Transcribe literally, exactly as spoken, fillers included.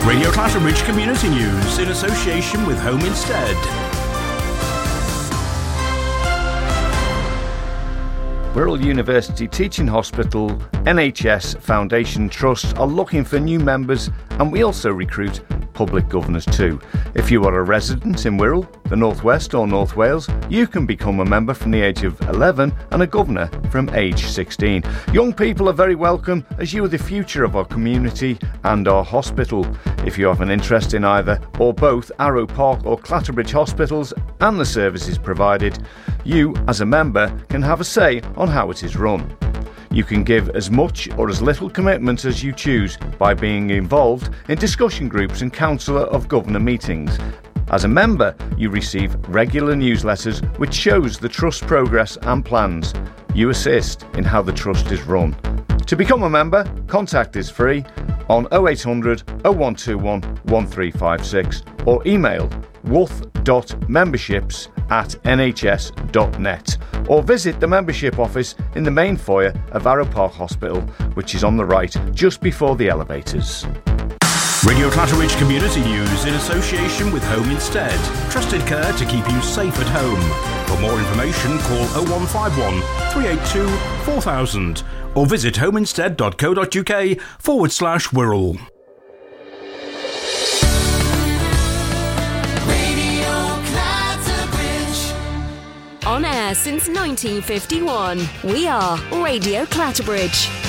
Radio Clatterbridge Community News in association with Home Instead. Wirral University Teaching Hospital N H S Foundation Trust are looking for new members, and we also recruit public governors too. If you are a resident in Wirral, the North West or North Wales, you can become a member from the age of eleven and a governor from age sixteen. Young people are very welcome, as you are the future of our community and our hospital. If you have an interest in either or both Arrow Park or Clatterbridge hospitals and the services provided, you as a member can have a say on how it is run. You can give as much or as little commitment as you choose by being involved in discussion groups and councillor of governor meetings. As a member, you receive regular newsletters which shows the Trust progress and plans. You assist in how the Trust is run. To become a member, contact is free on oh eight hundred, oh one two one, one three five six or email worth dot memberships at n h s dot net or visit the membership office in the main foyer of Arrow Park Hospital, which is on the right just before the elevators. Radio Clatterbridge Community News in association with Home Instead. Trusted care to keep you safe at home. For more information, call oh one five one, three eight two, four thousand or visit homeinstead dot co dot uk forward slash Wirral. On air since nineteen fifty-one, we are Radio Clatterbridge.